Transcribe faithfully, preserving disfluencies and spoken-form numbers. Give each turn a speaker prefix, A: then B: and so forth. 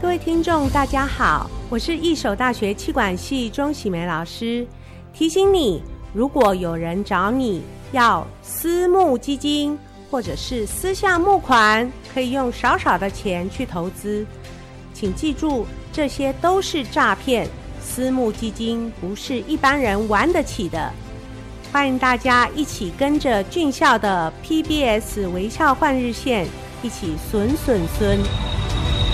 A: 各位听众大家好，我是一手大学企管系钟喜梅老师。提醒你，如果有人找你要私募基金或者是私下募款，可以用少少的钱去投资，请记住，这些都是诈骗，私募基金不是一般人玩得起的。欢迎大家一起跟着俊孝的 P B S 微笑换日线一起损损孙。